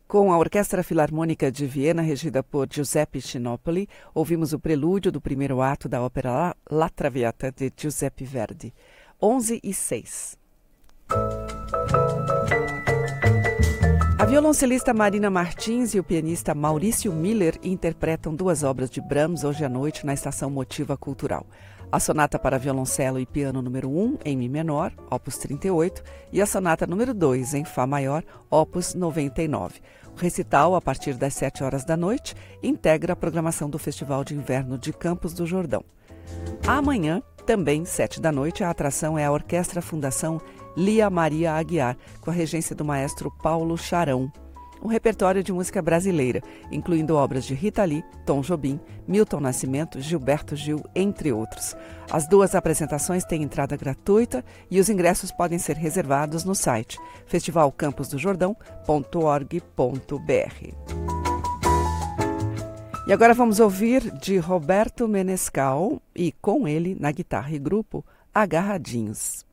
Com a Orquestra Filarmônica de Viena, regida por Giuseppe Schinopoli, ouvimos o prelúdio do primeiro ato da ópera La Traviata, de Giuseppe Verdi. 11h06. A violoncelista Marina Martins e o pianista Maurício Miller interpretam duas obras de Brahms hoje à noite na Estação Motiva Cultural. A Sonata para Violoncelo e Piano número 1, em Mi menor, opus 38, e a Sonata número 2, em Fá maior, opus 99. O recital, a partir das 7 horas da noite, integra a programação do Festival de Inverno de Campos do Jordão. Amanhã, também 7 da noite, a atração é a Orquestra Fundação Lia Maria Aguiar, com a regência do maestro Paulo Charão. Um repertório de música brasileira, incluindo obras de Rita Lee, Tom Jobim, Milton Nascimento, Gilberto Gil, entre outros. As duas apresentações têm entrada gratuita e os ingressos podem ser reservados no site festivalcamposdojordão.org.br. E agora vamos ouvir de Roberto Menescal e, com ele, na guitarra e grupo, Agarradinhos.